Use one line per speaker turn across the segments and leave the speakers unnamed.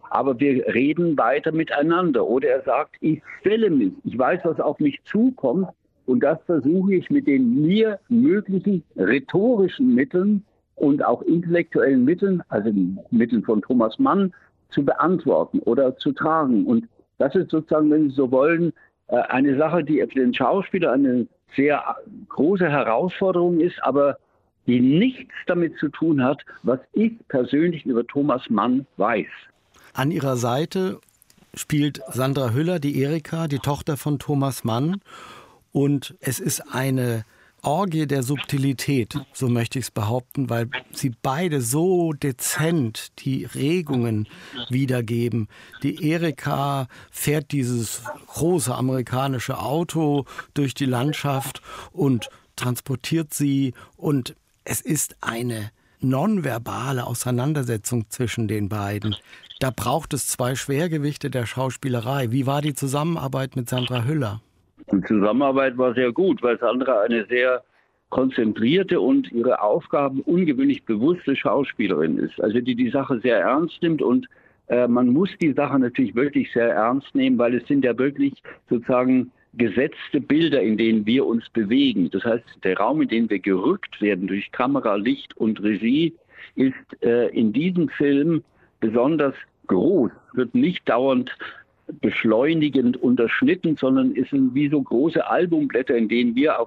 aber wir reden weiter miteinander. Oder er sagt, ich stelle mich, ich weiß, was auf mich zukommt und das versuche ich mit den mir möglichen rhetorischen Mitteln und auch intellektuellen Mitteln, also den Mitteln von Thomas Mann, zu beantworten oder zu tragen. Und das ist sozusagen, wenn Sie so wollen, eine Sache, die für den Schauspieler eine sehr große Herausforderung ist, aber die nichts damit zu tun hat, was ich persönlich über Thomas Mann weiß.
An ihrer Seite spielt Sandra Hüller, die Erika, die Tochter von Thomas Mann. Und es ist eine Orgie der Subtilität, so möchte ich es behaupten, weil sie beide so dezent die Regungen wiedergeben. Die Erika fährt dieses große amerikanische Auto durch die Landschaft und transportiert sie. Und es ist eine nonverbale Auseinandersetzung zwischen den beiden. Da braucht es zwei Schwergewichte der Schauspielerei. Wie war die Zusammenarbeit mit Sandra Hüller?
Die Zusammenarbeit war sehr gut, weil Sandra eine sehr konzentrierte und ihre Aufgaben ungewöhnlich bewusste Schauspielerin ist. Also die Sache sehr ernst nimmt und man muss die Sache natürlich wirklich sehr ernst nehmen, weil es sind ja wirklich sozusagen gesetzte Bilder, in denen wir uns bewegen. Das heißt, der Raum, in den wir gerückt werden durch Kamera, Licht und Regie, ist in diesem Film besonders groß, wird nicht dauernd beschleunigend unterschnitten, sondern ist wie so große Albumblätter, in denen wir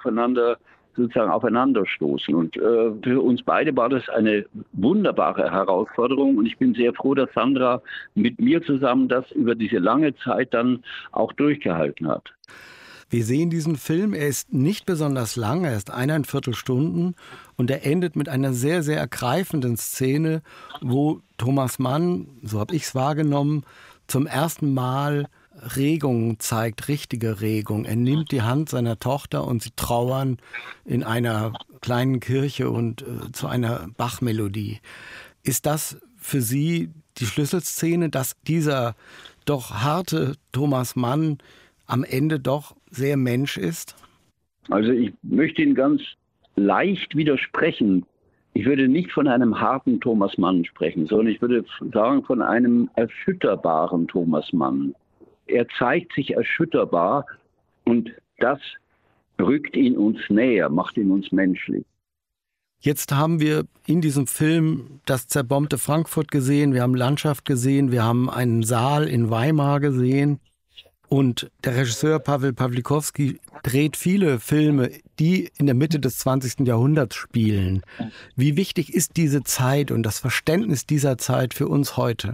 aufeinander stoßen. Und für uns beide war das eine wunderbare Herausforderung und ich bin sehr froh, dass Sandra mit mir zusammen das über diese lange Zeit dann auch durchgehalten hat.
Wir sehen diesen Film, er ist nicht besonders lang, er ist 1,25 Stunden und er endet mit einer sehr, sehr ergreifenden Szene, wo Thomas Mann, so habe ich es wahrgenommen, zum ersten Mal Regung zeigt, richtige Regung. Er nimmt die Hand seiner Tochter und sie trauern in einer kleinen Kirche und zu einer Bach-Melodie. Ist das für Sie die Schlüsselszene, dass dieser doch harte Thomas Mann am Ende doch sehr Mensch ist?
Also ich möchte Ihnen ganz leicht widersprechen. Ich würde nicht von einem harten Thomas Mann sprechen, sondern ich würde sagen von einem erschütterbaren Thomas Mann. Er zeigt sich erschütterbar und das rückt ihn uns näher, macht ihn uns menschlich.
Jetzt haben wir in diesem Film das zerbombte Frankfurt gesehen, wir haben Landschaft gesehen, wir haben einen Saal in Weimar gesehen. Und der Regisseur Pawel Pawlikowski dreht viele Filme, die in der Mitte des 20. Jahrhunderts spielen. Wie wichtig ist diese Zeit und das Verständnis dieser Zeit für uns heute?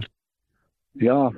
Ja,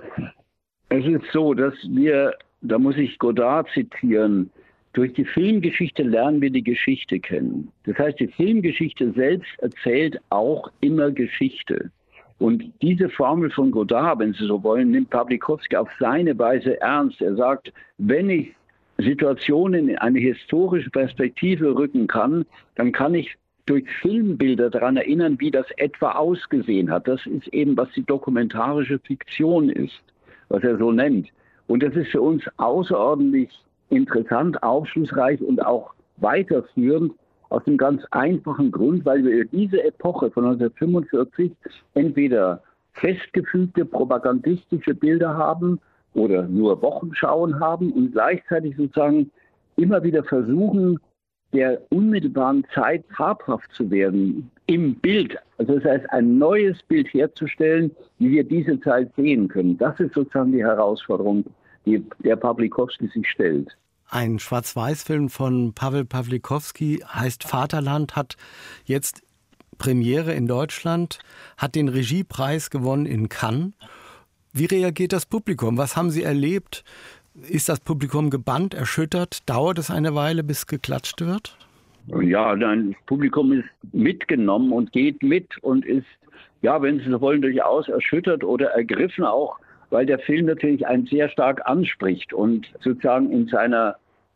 es ist so, dass wir, da muss ich Godard zitieren, durch die Filmgeschichte lernen wir die Geschichte kennen. Das heißt, die Filmgeschichte selbst erzählt auch immer Geschichte. Und diese Formel von Godard, wenn Sie so wollen, nimmt Pawlikowski auf seine Weise ernst. Er sagt, wenn ich Situationen in eine historische Perspektive rücken kann, dann kann ich durch Filmbilder daran erinnern, wie das etwa ausgesehen hat. Das ist eben, was die dokumentarische Fiktion ist, was er so nennt. Und das ist für uns außerordentlich interessant, aufschlussreich und auch weiterführend, aus dem ganz einfachen Grund, weil wir diese Epoche von 1945 entweder festgefügte propagandistische Bilder haben oder nur Wochenschauen haben und gleichzeitig sozusagen immer wieder versuchen, der unmittelbaren Zeit habhaft zu werden im Bild. Also das heißt, ein neues Bild herzustellen, wie wir diese Zeit sehen können. Das ist sozusagen die Herausforderung, die der Pawlikowski sich stellt.
Ein Schwarz-Weiß-Film von Pawel Pawlikowski heißt Vaterland, hat jetzt Premiere in Deutschland, hat den Regiepreis gewonnen in Cannes. Wie reagiert das Publikum? Was haben Sie erlebt? Ist das Publikum gebannt, erschüttert? Dauert es eine Weile, bis geklatscht wird?
Ja, das Publikum ist mitgenommen und geht mit und ist, ja, wenn Sie so wollen, durchaus erschüttert oder ergriffen auch, weil der Film natürlich einen sehr stark anspricht und sozusagen in seiner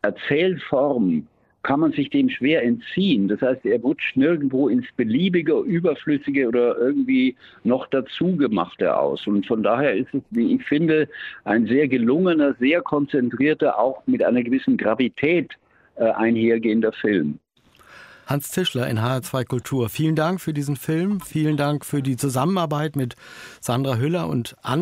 Erzählform kann man sich dem schwer entziehen. Das heißt, er rutscht nirgendwo ins Beliebige, Überflüssige oder irgendwie noch Dazugemachte aus. Und von daher ist es, wie ich finde, ein sehr gelungener, sehr konzentrierter, auch mit einer gewissen Gravität einhergehender Film.
Hans Zischler in HR2 Kultur. Vielen Dank für diesen Film. Vielen Dank für die Zusammenarbeit mit Sandra Hüller und